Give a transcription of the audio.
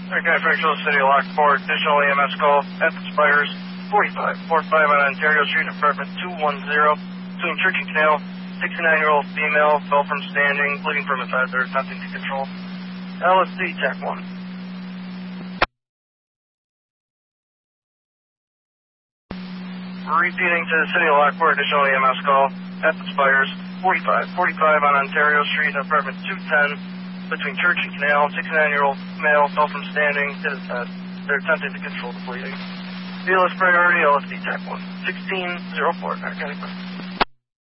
Okay, Franksville City, Lockport, additional EMS call at the Spires, 45 on Ontario Street, apartment 210, between Church and Canal, 69-year-old female, fell from standing, bleeding from his head, there's nothing to control. LSD, Tech 1. Repeating to the City of Lockport, additional EMS call at the Spires, 45 on Ontario Street, apartment 210, between Church and Canal, 69-year-old male fell from standing, hit his head. They're attempting to control the bleeding. BLS priority, LSD Tech 1, 1604, narcotic.